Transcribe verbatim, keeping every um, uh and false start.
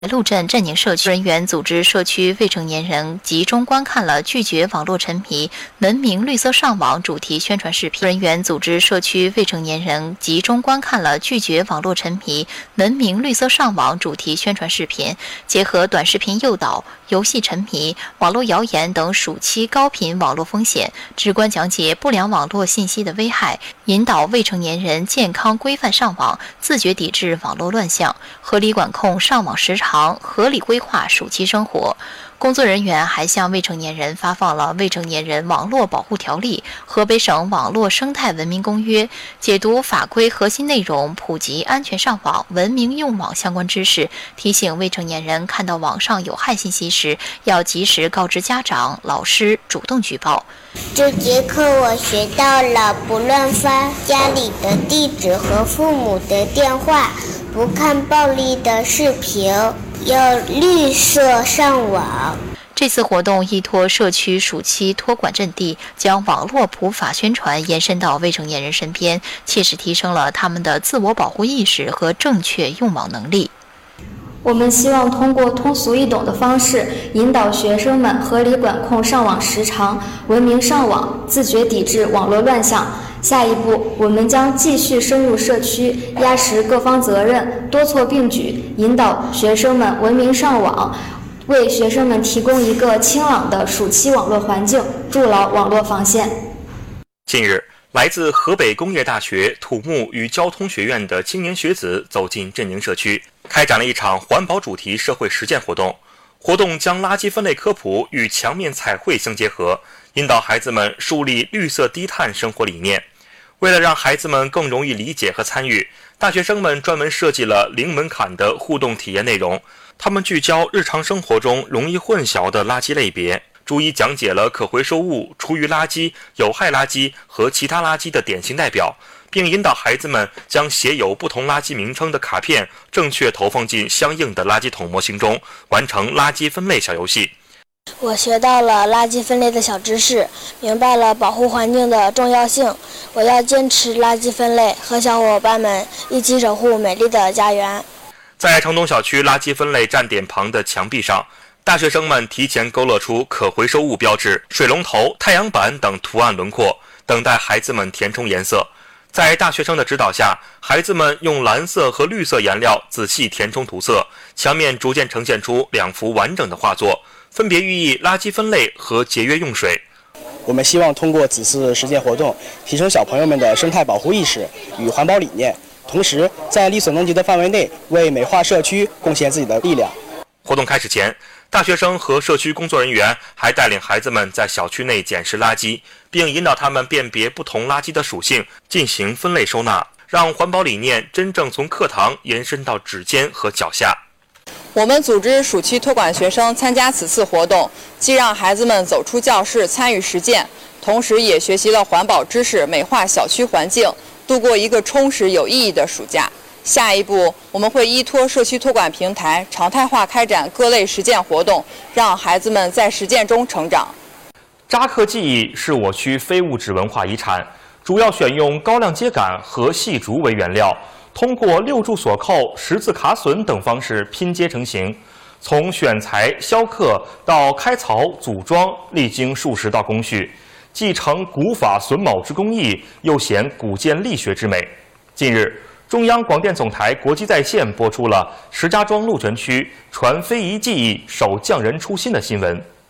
路镇镇宁社区人员组织社区未成年人集中观看了拒绝网络沉迷、文明绿色上网主题宣传视频。人员组织社区未成年人集中观看了拒绝网络沉迷、文明绿色上网主题宣传视频，结合短视频诱导、游戏沉迷、网络谣言等暑期高频网络风险，直观讲解不良网络信息的危害，引导未成年人健康规范上网，自觉抵制网络乱象，合理管控上网时长。合理规划暑期生活。工作人员还向未成年人发放了《未成年人网络保护条例》、河北省网络生态文明公约，解读法规核心内容，普及安全上网、文明用网相关知识，提醒未成年人看到网上有害信息时，要及时告知家长、老师，主动举报。 这节课我学到了不乱发家里的地址和父母的电话，不看暴力的视频，要绿色上网。 这次活动依托社区暑期托管阵地，将网络普法宣传延伸到未成年人身边，切实提升了他们的自我保护意识和正确用网能力。 我们希望通过通俗易懂的方式，引导学生们合理管控上网时长，文明上网，自觉抵制网络乱象。下一步，我们将继续深入社区，压实各方责任，多措并举，引导学生们文明上网，为学生们提供一个清朗的暑期网络环境，筑牢网络防线。 近日，来自河北工业大学土木与交通学院的青年学子走进镇宁社区，开展了一场环保主题社会实践活动。活动将垃圾分类科普与墙面彩绘相结合，引导孩子们树立绿色低碳生活理念。为了让孩子们更容易理解和参与，大学生们专门设计了零门槛的互动体验内容。他们聚焦日常生活中容易混淆的垃圾类别，逐一讲解了可回收物、厨余垃圾、有害垃圾和其他垃圾的典型代表，并引导孩子们将写有不同垃圾名称的卡片正确投放进相应的垃圾桶模型中，完成垃圾分类小游戏。 我学到了垃圾分类的小知识，明白了保护环境的重要性。我要坚持垃圾分类，和小伙伴们一起守护美丽的家园。 在城东小区垃圾分类站点旁的墙壁上，大学生们提前勾勒出可回收物标志、水龙头、太阳板等图案轮廓，等待孩子们填充颜色。在大学生的指导下，孩子们用蓝色和绿色颜料仔细填充涂色，墙面逐渐呈现出两幅完整的画作，分别寓意垃圾分类和节约用水。 我们希望通过此次实践活动，提升小朋友们的生态保护意识与环保理念，同时在力所能及的范围内为美化社区贡献自己的力量。 活动开始前，大学生和社区工作人员还带领孩子们在小区内捡拾垃圾，并引导他们辨别不同垃圾的属性，进行分类收纳，让环保理念真正从课堂延伸到指尖和脚下。 我们组织暑期托管学生参加此次活动，既让孩子们走出教室参与实践，同时也学习了环保知识，美化小区环境，度过一个充实有意义的暑假。下一步，我们会依托社区托管平台，常态化开展各类实践活动，让孩子们在实践中成长。 扎克技艺是我区非物质文化遗产，主要选用高亮秸秆和细竹为原料，通过六柱锁扣、十字卡榫等方式拼接成型。从选材、削刻到开槽、组装，历经数十道工序，既承古法榫卯之工艺，又显古建力学之美。近日，中央广电总台国际在线播出了石家庄鹿泉区传非遗技艺、守匠人初心的新闻。